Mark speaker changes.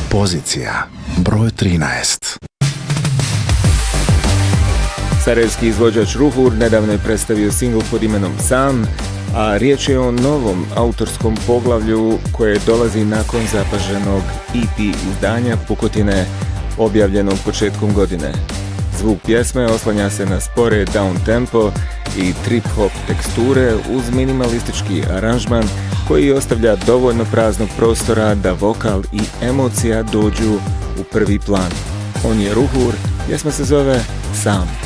Speaker 1: Pozicija broj 13.
Speaker 2: Sarajevski izvođač Ruhur nedavno je predstavio singl pod imenom Sam, a riječ je o novom autorskom poglavlju koje dolazi nakon zapaženog EP izdanja Pukotine, objavljenog početkom godine. Zvuk pjesme oslanja se na spore down tempo i trip-hop teksture uz minimalistički aranžman koji ostavlja dovoljno praznog prostora da vokal i emocija dođu u prvi plan. On je Ruhur, pjesma se zove Sam.